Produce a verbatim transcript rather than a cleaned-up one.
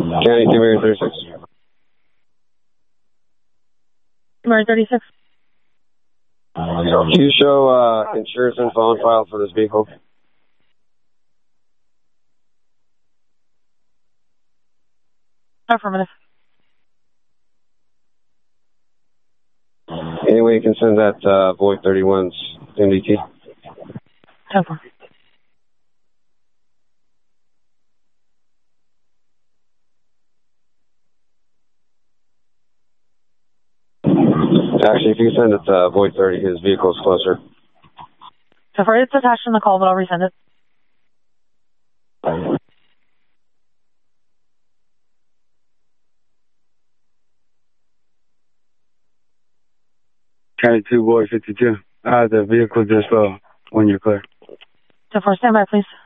County two Mary thirty-six. Mary thirty-six. Can you show uh, insurance info on file for this vehicle? Affirmative. Any way you can send that uh, Void thirty-one's M D T? ten four. Actually, if you send it to uh, Void thirty, his vehicle's closer. ten four, it's attached in the call, but I'll resend it. County two, Board fifty-two. Uh, the vehicle just uh, when you're clear. ten four, stand by, please.